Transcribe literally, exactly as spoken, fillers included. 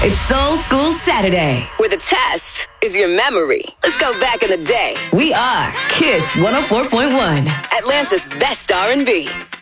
It's Soul School Saturday, where the test is your memory. Let's go back in the day. We are Kiss one oh four point one, Atlanta's best R and B.